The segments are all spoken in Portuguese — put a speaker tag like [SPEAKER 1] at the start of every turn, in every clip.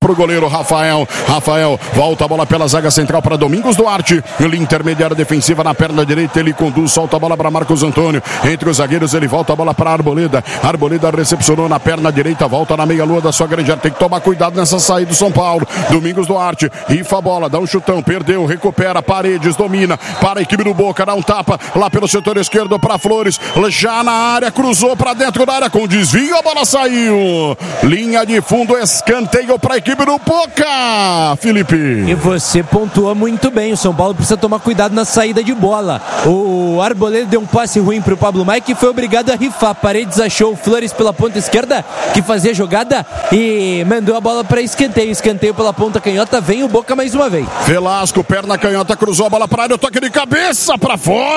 [SPEAKER 1] pro goleiro Rafael. Rafael volta a bola pela zaga central para Domingos Duarte. Linha intermediária defensiva na perna direita. Ele conduz, solta a bola para Marcos Antônio. Entre os zagueiros, ele volta a bola para Arboleda. Arboleda recepcionou na perna direita. Volta na meia-lua da sua grande área. Tem que tomar cuidado nessa saída do São Paulo. Domingos Duarte rifa a bola, dá um chutão, perdeu, recupera. Paredes domina para a equipe do Boca. Dá um tapa lá pelo setor esquerdo para Flores. Já na área, cruzou para dentro da área com desvio. A bola saiu. Linha de fundo, escanteio para a equipe do Boca. Felipe.
[SPEAKER 2] E você pontua muito bem. O São Paulo precisa tomar cuidado na saída de bola. O Arboleda deu um passe ruim para o Pablo Maia, que foi obrigado a rifar. Paredes achou o Flores pela ponta esquerda, que fazia a jogada e mandou a bola para escanteio. Escanteio pela ponta canhota. Vem o Boca mais uma vez.
[SPEAKER 1] Velasco, perna canhota, cruzou a bola para a área. O toque de cabeça para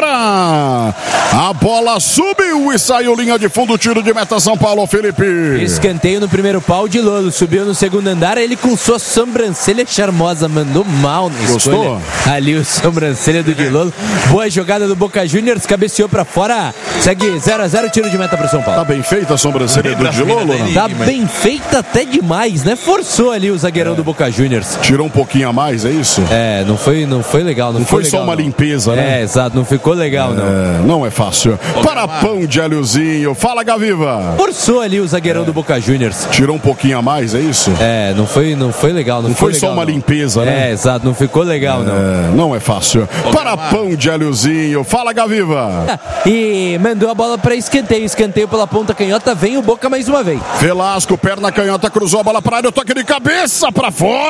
[SPEAKER 1] fora. A bola subiu e saiu. Linha de fundo, tiro de meta São Paulo, Felipe.
[SPEAKER 2] Escanteio no primeiro pau de Lolo. Subiu no segundo andar. Ele com sua sobrancelha charmosa. Mandou mal na
[SPEAKER 1] Gostou?
[SPEAKER 2] escolha. Ali o sobrancelha do Di Lolo. Boa jogada do Boca Juniors. Cabeceou pra fora. Segue 0-0, tiro de meta pro São Paulo.
[SPEAKER 1] Tá bem feita a sobrancelha do Di Lolo?
[SPEAKER 2] Tá bem feita até demais, né? Forçou ali o zagueirão do Boca Juniors.
[SPEAKER 1] Tirou um pouquinho a mais, é isso?
[SPEAKER 2] É, não foi legal. Não
[SPEAKER 1] foi
[SPEAKER 2] legal,
[SPEAKER 1] só uma
[SPEAKER 2] não.
[SPEAKER 1] limpeza, né?
[SPEAKER 2] É, exato. Não ficou legal, não.
[SPEAKER 1] Não é fácil. Para pão de alhozinho. Fala, Gaviva.
[SPEAKER 2] Forçou ali o zagueirão do Boca Juniors.
[SPEAKER 1] Tirou um pouquinho a mais, é isso?
[SPEAKER 2] É, não foi legal.
[SPEAKER 1] Não foi só uma limpeza, né?
[SPEAKER 2] É, exato. Não ficou legal, não.
[SPEAKER 1] Não é fácil. Para pão de alhozinho. Fala, Gaviva.
[SPEAKER 2] E mandou a bola para escanteio. Escanteio pela ponta canhota. Vem o Boca mais uma vez.
[SPEAKER 1] Velasco, perna canhota, cruzou a bola para a área. O toque de cabeça para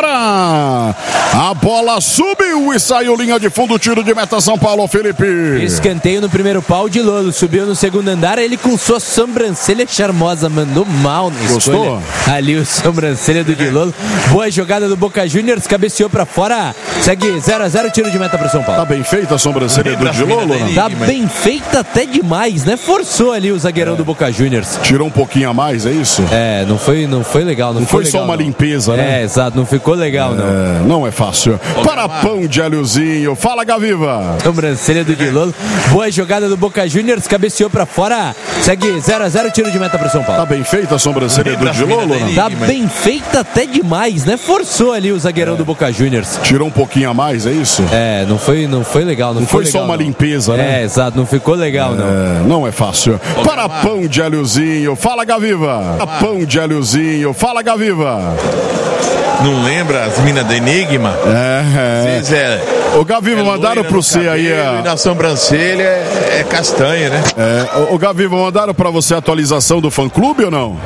[SPEAKER 1] fora. A bola subiu e saiu. Linha de fundo, tiro de meta São Paulo, Felipe.
[SPEAKER 2] Escanteio no primeiro pau de Lolo. Subiu no segundo andar. Ele com sua sobrancelha charmosa. Mandou mal na escolha.
[SPEAKER 1] Gostou?
[SPEAKER 2] Ali o sobrancelha do Di Lolo. Boa jogada do Boca Juniors. Cabeceou pra fora. Segue 0-0, tiro de meta pro São Paulo.
[SPEAKER 1] Tá bem feita a sobrancelha do Di Lolo?
[SPEAKER 2] Tá bem feita até demais, né? Forçou ali o zagueirão do Boca Juniors.
[SPEAKER 1] Tirou um pouquinho a mais, é isso?
[SPEAKER 2] É, não foi legal. Não
[SPEAKER 1] foi
[SPEAKER 2] legal,
[SPEAKER 1] só uma
[SPEAKER 2] não.
[SPEAKER 1] limpeza, né?
[SPEAKER 2] É, exato. Não ficou legal, não.
[SPEAKER 1] Não é fácil. Para pão de alhozinho. Fala, Gaviva.
[SPEAKER 2] Sobrancelha do Di Lolo. Boa jogada do Boca Juniors. Cabeceou pra fora. Segue 0-0, tiro de meta pro São Paulo.
[SPEAKER 1] Tá bem feita a sobrancelha do Di Lolo?
[SPEAKER 2] Tá bem feita até demais, né? Forçou ali o zagueirão do Boca Juniors.
[SPEAKER 1] Tirou um pouquinho a mais, é isso?
[SPEAKER 2] É, não foi legal. Não
[SPEAKER 1] foi
[SPEAKER 2] legal,
[SPEAKER 1] só uma
[SPEAKER 2] não.
[SPEAKER 1] limpeza, né?
[SPEAKER 2] É, exato. Não ficou legal, não.
[SPEAKER 1] Não é fácil. Para pão de alhozinho. Fala, Gaviva. Pão de alhozinho. Fala, Gaviva.
[SPEAKER 3] Não lembra as minas do Enigma?
[SPEAKER 1] É.
[SPEAKER 3] Às vezes
[SPEAKER 1] Ô, Gaviva, mandaram pro você aí
[SPEAKER 3] E na sobrancelha é castanha, né?
[SPEAKER 1] Ô, Gaviva, mandaram pra você a atualização do fã-clube ou não?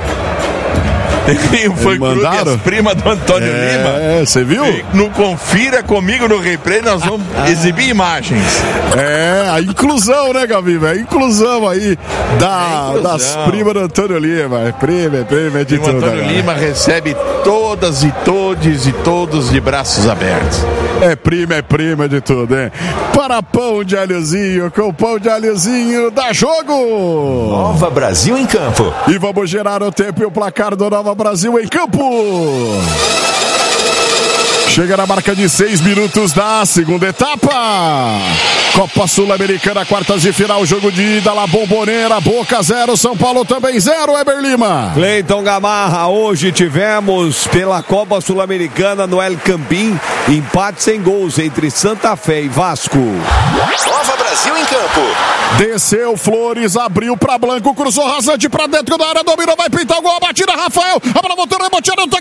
[SPEAKER 3] Foi mandaram? As primas do Antônio Lima.
[SPEAKER 1] É, você viu?
[SPEAKER 3] Não confira comigo no replay, nós vamos exibir imagens.
[SPEAKER 1] A inclusão, né, Gaviva? A inclusão aí das primas do Antônio Lima. Prima de tudo.
[SPEAKER 3] O Antônio Lima recebe todas e todos de braços abertos.
[SPEAKER 1] É prima de tudo, hein? Para pão de alhozinho, com pão de alhozinho, dá jogo!
[SPEAKER 4] Nova Brasil em campo.
[SPEAKER 1] E vamos gerar o tempo e o placar do Nova Brasil em campo. Chega na marca de 6 minutos da segunda etapa. Copa Sul-Americana, quartas de final, jogo de ida, La Bombonera, Boca 0, São Paulo também 0, Eber Lima.
[SPEAKER 5] Cleiton Gamarra, hoje tivemos pela Copa Sul-Americana no El Campín, empate sem gols entre Santa Fé e Vasco.
[SPEAKER 4] Nova Brasil em campo.
[SPEAKER 1] Desceu Flores, abriu pra Blanco, cruzou rasante pra dentro da área, dominou, vai pintar o gol, a batida, Rafael, a bola voltou, reboteada,